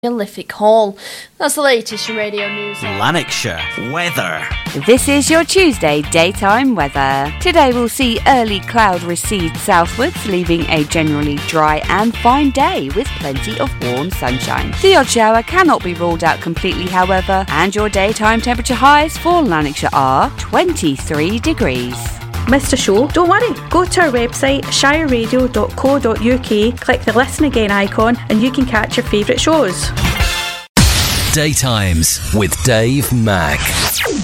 Liffey Hall. That's the latest from Radio News. Lanarkshire weather. This is your Tuesday daytime weather. Today we'll see early cloud recede southwards, leaving a generally dry and fine day with plenty of warm sunshine. The odd shower cannot be ruled out completely, however, and your daytime temperature highs for Lanarkshire are 23 degrees. Missed a show? Don't worry. Go to our website shireradio.co.uk, click the listen again icon and you can catch your favourite shows. Daytimes with Dave Mack.